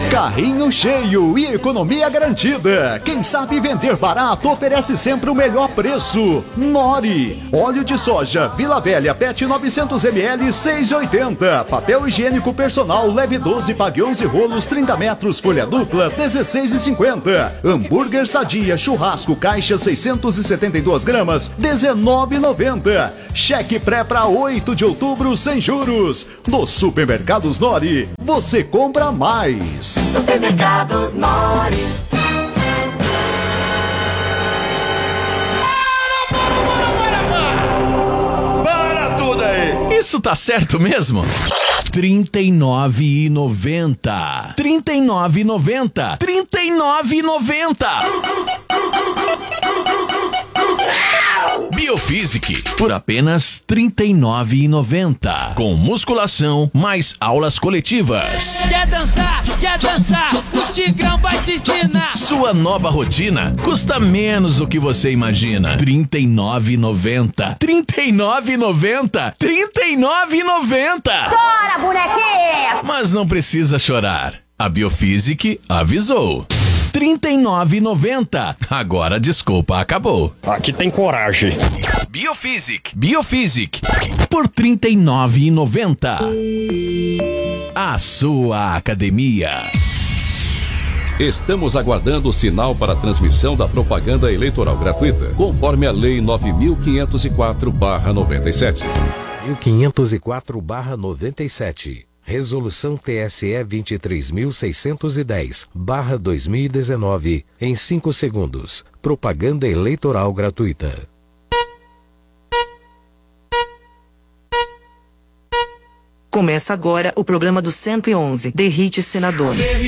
Carrinho cheio e economia garantida. Quem sabe vender barato oferece sempre o melhor preço. Nori. Óleo de soja Vila Velha PET 900 ml 6,80. Papel higiênico personal leve 12, pague 11 rolos 30 metros folha dupla 16,50. Hambúrguer Sadia churrasco caixa 672 gramas 19,90. Cheque pré para 8 de outubro sem juros. Nos Supermercados Nori, você compra mais. Supermercados Nori. Para tudo aí! Isso tá certo mesmo? R$39,90. R$39,90. R$39,90. Biofísic, por apenas R$39,90. Com musculação mais aulas coletivas. Quer dançar? Quer dançar? O Tigrão vai te ensinar. Sua nova rotina custa menos do que você imagina. R$39,90. R$39,90. R$39,90. Chora, bonequinha! Mas não precisa chorar. A Biofísic avisou. R$39,90. Agora a desculpa acabou. Aqui tem coragem. Biofísic. Biofísic. Por R$39,90. A sua academia. Estamos aguardando o sinal para a transmissão da propaganda eleitoral gratuita, conforme a Lei 9.504/97. 1504/97. Resolução TSE 23.610/2019, em 5 segundos. Propaganda eleitoral gratuita. Começa agora o programa do 111, The Hit Senador.